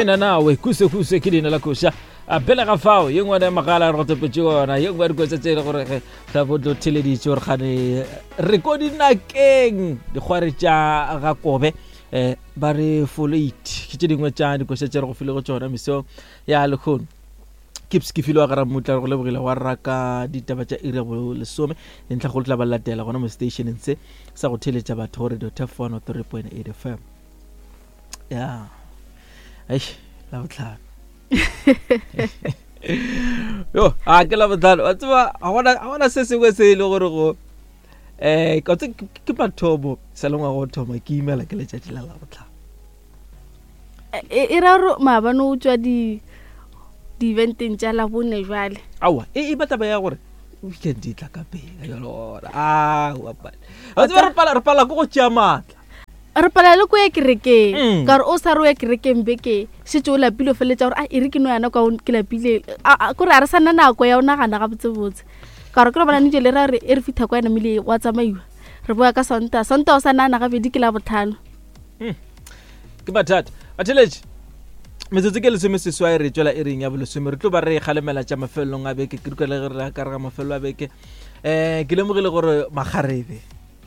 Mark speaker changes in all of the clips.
Speaker 1: mina nawe kuse kidina la kusha pele ga fao yengwe ne magala re topetse yona yengwe re kwetsa tsele gore ge tla botlo theleditse gore gane recording nakeng di khware tša ga kobe ba re folate ke dingwe tša di kwetsa tsere go file go tsona miso ya lekhono kips ke filo ga ramutla go lebogile wa raka ditaba tša area bo lesome ntla go tla ba latela gona mo stationeng se sa go theletša batho gore .1 3.8 FM ya ai la botlhano yo ke la botlhano wa tseba a bona se sengwe se ile gore go ka tse ke pathobo salongwa go thoma ke imela ke letšatši la botlhano
Speaker 2: e raro maabano o tswa di eventeng tša la bone jwale
Speaker 1: awa e bataba ya gore weekend e tla ka pela yolora wa pa a tseba re pala go tšea matla
Speaker 2: re pala le go ya kerekeng ka gore o sa re ya kerekeng beke se tšo lapile feletša gore e re ke no yana kwa ke lapile kore a re sana nako ya o nagana ga botsebotse ka gore ke re bona nje le ra re e re fitha kwa ena mile wa tsamaiwa re boya ka sonta o sa nana ga bedi ke la botlhano
Speaker 1: ke bathata atheletše metsotso ke lesome seswai re tswela e reng ya bolesome re tlo ba re kgalemela tša mafelelong a beke ke dikele re ka re ga mafelo a beke ke lemogile gore magarebe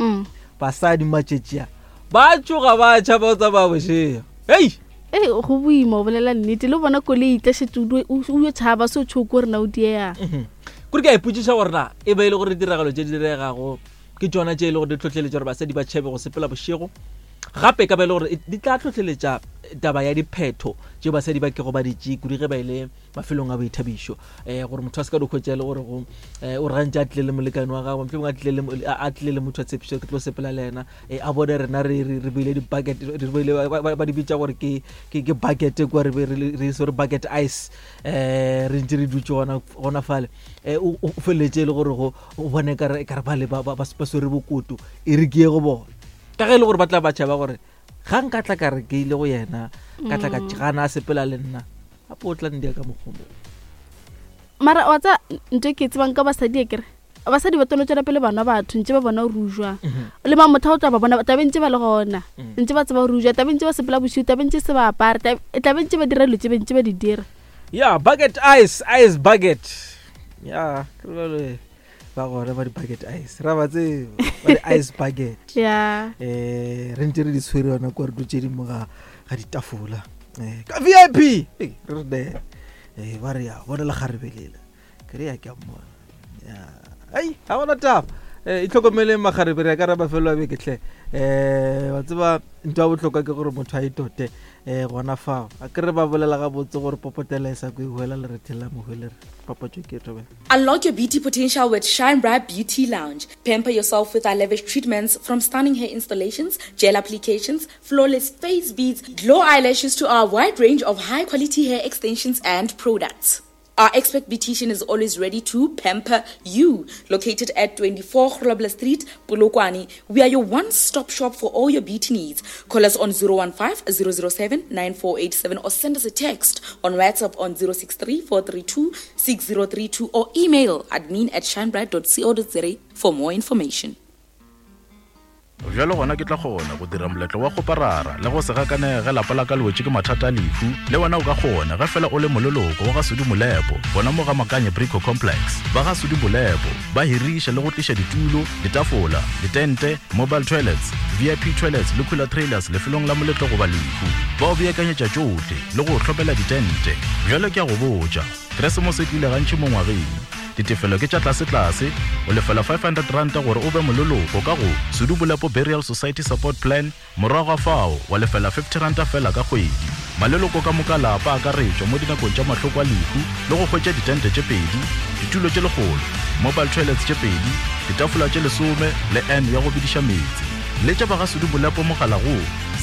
Speaker 1: basadi matšetšea ba tšoga ba tšhaba o tsamaya bošea hei
Speaker 2: go boima o bolela nnete le bona kolei tlešetse o yo tšhaba se o tšhoko gore na o dieyang
Speaker 1: kore ke a ipotšiša gore na e ba e le gore tiragalo tše di diregago ke tšona tše e le gore di tlhotlheletša gore basadi ba tšhebe go sepela bošego gape ka ba e le gore di tla tlhotlheletša taba ya diphetho tše basadi ba ke go ba ditše kudi ge ba ile mafelong a boithabišo gore motho a se ka dikhwetša le gore o re gantše a tlile le molekane wa gago mpe a tlile le motho a tshepišo ke tlo sepela le ena a bone rena re beile di-bucket ba di bitša gore ke bucket kwa re se re bucket ice re ntse re dutse gona fale o feleletse le gore o bone ka re ba swere bokoto e re ke ye go bona ka ge e le gore ba tla ba tšhaba gore ga nka tla ka re ke ile go yena ka tla ka tšhigana a sepela le nna a po tla ndia ka mokgomo
Speaker 2: mara wa tsa ntse ke tsebang ka basadi e kere basadi ba tono tsela pele bana batho ntse ba bona rujwa le ba motho o tla ba bona tabentse ba le gona ntse ba tseba rujwa tabentse ba sepela boshiu tabentse se ba apara tabentse ba dira letse bentse ba di dira
Speaker 1: ya bucket ice bucket ya ke ba gore ba di bucket ice ra ba tse ba di ice bucket
Speaker 2: ya
Speaker 1: re ntse re di tshwere yona kwa re dutse di moga ga ditafola ka VIP re de ba re ya bona la garebelela ke re ya ke mmona ya ai ha bona taba e tlhokomele magarebe re ka ra ba felo a beketle wa tseba ntwa botlhoka ke gore motho a itote gona fao a ke re ba bolela ga botse gore popotela e sa go ihwela le re thela mohwele re papatšo ke tobe.
Speaker 3: Unlock your beauty potential with Shine Bright Beauty Lounge. Pamper yourself with our lavish treatments from stunning hair installations, gel applications, flawless face beads, glow eyelashes to our wide range of high quality hair extensions and products. Our expert beautician is always ready to pamper you. Located at 24 Grobler Street, Polokwane, we are your one-stop shop for all your beauty needs. Call us on 015-007-9487 or send us a text on WhatsApp on 063-432-6032 or email admin@shinebright.co.za for more information.
Speaker 4: Jalo gona ke tla gona go dira moletlo wa go parara le go se gakane ge lapa la ka lwetse ke mathata a lefu le wena o ka gona ga fela o le mololoko wa ga Sudi Molepo bona mo ga Makanye Brico Complex ba ga Sudi Molepo ba hirisha le go tlisha ditulo ditafola ditente mobile toilets VIP toilets le cooler trailers le felong la moletlo go ba lefu ba o beakanyetša tšote le go tlhopela ditente jalo ke a go botša Christmas e tlile gantši mo ngwageng ditefelo ke tša tlase o lefela 500 ranta gore o be mololoko ka go Sudi Molepo Burial Society Support Plan morago fao wa lefela 50 ranta fela ka kgwedi maleloko ka moka lapa a ka retšwa mo dinakong tša mahloko a lehu le go hwetša ditente tše pedi ditulo tše legolo mobile toilets tše pedi ditafola tše lesome le n ya go bediša metsi le tša ba ga Sudi Molepo mogala go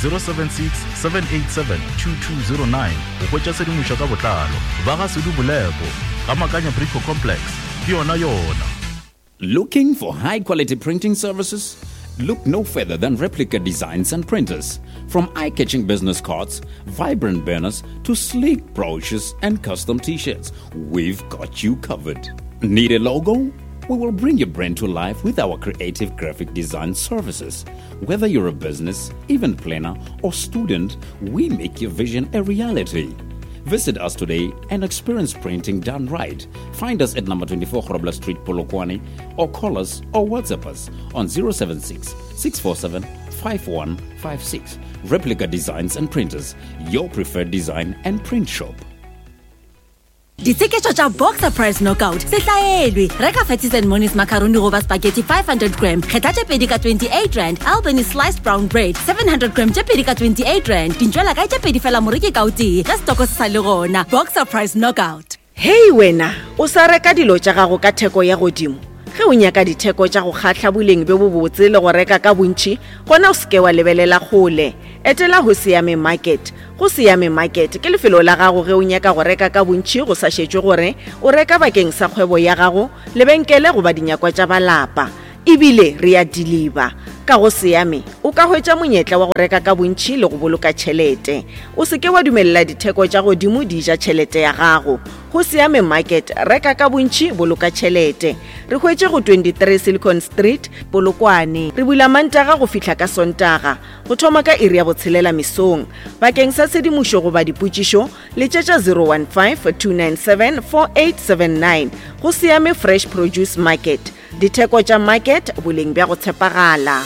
Speaker 4: 076-787-2209 go hwetša sedimošo ka botlalo ba ga Sudi Molepo ga Makanye Brico Complex ke yona.
Speaker 5: Looking for high-quality printing services? Look no further than Replica Designs and Printers. From eye-catching business cards, vibrant banners, to sleek brochures and custom t-shirts, we've got you covered. Need a logo? We will bring your brand to life with our creative graphic design services. Whether you're a business, event planner, or student, we make your vision a reality. Visit us today and experience printing done right. Find us at number 24 Grobler Street, Polokwane, or call us or WhatsApp us on 076 647 5156. Replica Designs and Printers, your preferred design and print shop.
Speaker 6: Ditseketso tša Boxer Price Knockout se hlaelwe. Reka Fatties and Moni's macaroni goba spaghetti 500 gram, kgetha tše pedi ka 28 rand, Albany sliced brown bread 700 gram tše pedi ka 28 rand, dintšwela ka tše pedi fela moreki ka o tee, ge stoko se sa le gona. Boxer Price Knockout.
Speaker 7: Hei wena, o sa reka dilo tša gago ka theko ya godimo. Ge o nyaka ditheko tša go kgatla boleng be bo botse le go reka ka bontši, gona o seke wa lebelela gole. Etela Go Siame Market. Go Siame Market ke lefelo la gago ge o nyaka go reka ka bontši go sa šetšwe gore o reka bakeng sa kgwebo ya gago, lebenkele goba dinyakwa tša balapa. Ebile re a deliver. Ka Go Siame o ka hwetša monyetla wa go reka ka bontši le go boloka tšhelete. O seke wa dumelela ditheko tša godimo di ja tšhelete ya gago. Go Siame Market, reka ka bontši, boloka tšhelete. Re hwetše go 23 Silicon Street, Polokwane. Re bula Mantaga go fihla ka Sontaga, go thoma ka iri ya botshelela mesong. Bakeng sa tshedimošo goba dipotšišo, letšetša 015 297 4879. Go Siame Fresh Produce Market. Ditheko tša market, boleng bja go tshepagala.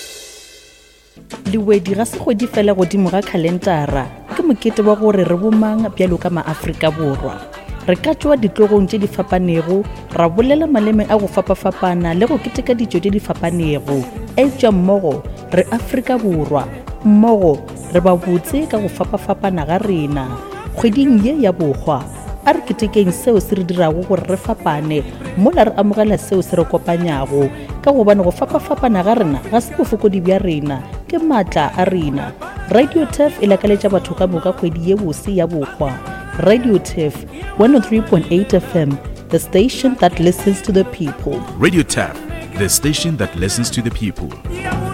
Speaker 8: Diwedi ga se godi fela godimo ga kalendara, ke mokete wa gore re bomang bjalo ka maAfrika Borwa. Re ka tšwa ditlogong tše di fapanego, ra bolela malemeng a go fapafapana le go keteka dijo tše di fapanego. Etšwa mmogo re Afrika Borwa, mmogo re ba botse ka go fapafapana ga rena. Kgweding ye ya bogwa, a re ketekeng seo se re dirago gore re fapane, mola re amogela seo se re kopanyago. Ka gobane go fapafapana ga rena ga se bofokodi bja rena, ke maatla a rena. Radio TEF e lakaletša batho ka moka kgwedi ye bose ya bogwa. Radio TEF 103.8 FM, the station that listens to the people.
Speaker 4: Radio TAF, the station that listens to the people.